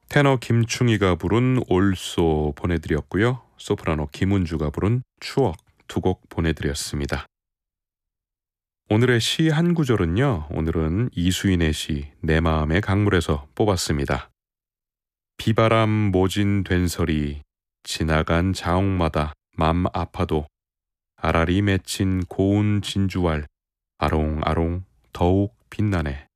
테너 김충희가 부른 올소 보내드렸고요. 소프라노 김은주가 부른 추억 두 곡 보내드렸습니다. 오늘의 시 한 구절은요. 오늘은 이수인의 시 내 마음의 강물에서 뽑았습니다. 비바람 모진 된설이 지나간 자옥마다 맘 아파도 아라리 맺힌 고운 진주알 아롱아롱 더욱 빛나네.